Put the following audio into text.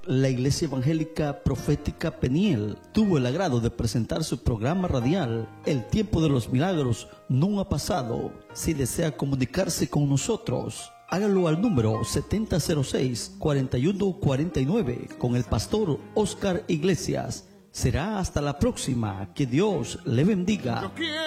La Iglesia Evangélica Profética Peniel tuvo el agrado de presentar su programa radial El Tiempo de los Milagros no ha pasado. Si desea comunicarse con nosotros, hágalo al número 7006-4149 con el pastor Oscar Iglesias. Será hasta la próxima. Que Dios le bendiga.